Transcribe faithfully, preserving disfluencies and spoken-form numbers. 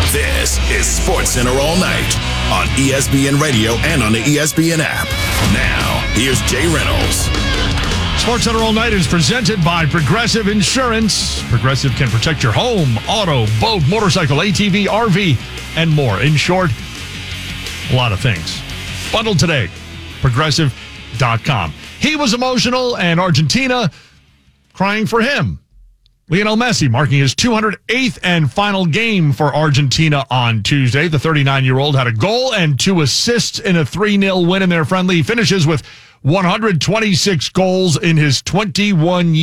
This is SportsCenter All Night on E S P N Radio and on the E S P N app. Now, here's Jay Reynolds. SportsCenter All Night is presented by Progressive Insurance. Progressive can protect your home, auto, boat, motorcycle, A T V, R V, and more. In short, a lot of things. Bundled today, progressive dot com. He was emotional, and Argentina crying for him. Lionel Messi marking his two hundred eighth and final game for Argentina on Tuesday. The thirty-nine-year-old had a goal and two assists in a three nil win in their friendly. He finishes with one hundred twenty-six goals in his twenty-one years.